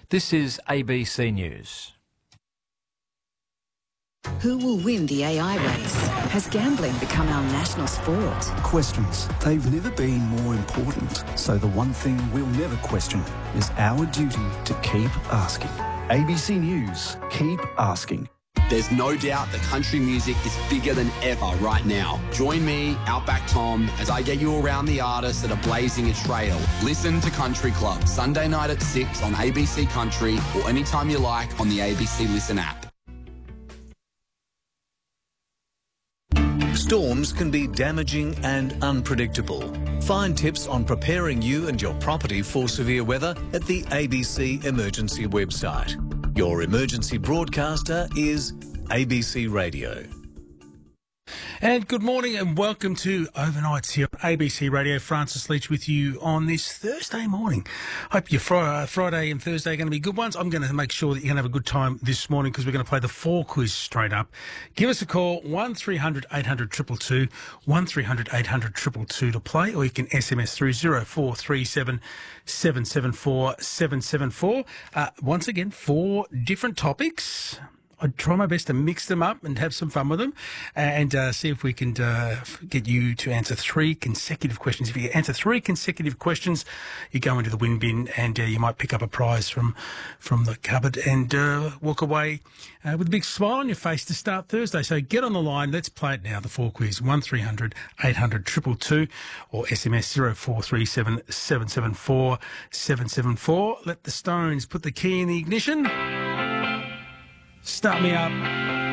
This is ABC News. Who will win the AI race? Has gambling become our national sport? Questions. They've never been more important. So the one thing we'll never question is our duty to keep asking. ABC News. Keep asking. There's no doubt that country music is bigger than ever right now. Join me, Outback Tom, as I get you around the artists that are blazing a trail. Listen to Country Club, Sunday night at 6 on ABC Country or anytime you like on the ABC Listen app. Storms can be damaging and unpredictable. Find tips on preparing you and your property for severe weather at the ABC Emergency website. Your emergency broadcaster is ABC Radio. And good morning and welcome to Overnights here on ABC Radio. Francis Leach with you on this Thursday morning. Hope your Friday and Thursday are going to be good ones. I'm going to make sure that you're going to have a good time this morning because we're going to play the 4 quiz straight up. Give us a call, 1300 800 222, 1300 800 222 to play, or you can SMS through 0437 774 774. Once again, 4 different topics. I'd try my best to mix them up and have some fun with them and see if we can get you to answer 3 consecutive questions. If you answer 3 consecutive questions, you go into the win bin and you might pick up a prize from the cupboard and walk away with a big smile on your face to start Thursday. So get on the line. Let's play it now, the 4 quiz, 1300 800 222 or SMS 0437 774 774. Let the Stones put the key in the ignition. Start me up.